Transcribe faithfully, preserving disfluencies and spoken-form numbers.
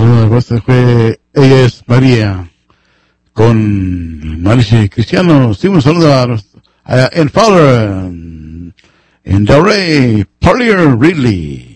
Uh, esta fue, ella es María, con Mariche Cristiano. Sí, un saludo a, a en Fowler, en Del Rey, Paulier Ridley.